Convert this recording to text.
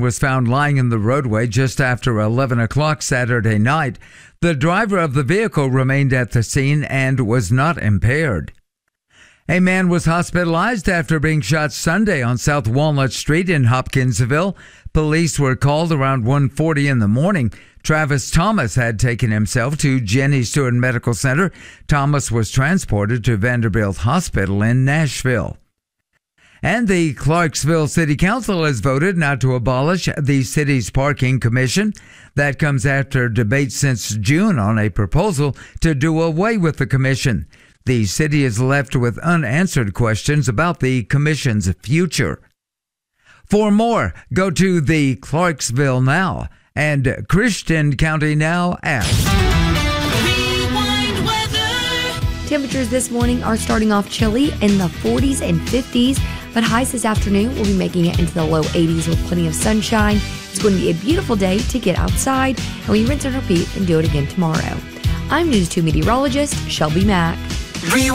was found lying in the roadway just after 11 o'clock Saturday night. The driver of the vehicle remained at the scene and was not impaired. A man was hospitalized after being shot Sunday on South Walnut Street in Hopkinsville. Police were called around 1:40 in the morning. Travis Thomas had taken himself to Jenny Stewart Medical Center. Thomas was transported to Vanderbilt Hospital in Nashville. And the Clarksville City Council has voted not to abolish the city's parking commission. That comes after debate since June on a proposal to do away with the commission. The city is left with unanswered questions about the commission's future. For more, go to the Clarksville Now and Christian County Now app. Rewind weather. Temperatures this morning are starting off chilly in the 40s and 50s, but highs this afternoon will be making it into the low 80s with plenty of sunshine. It's going to be a beautiful day to get outside, and we rinse and repeat and do it again tomorrow. I'm News 2 meteorologist Shelby Mack.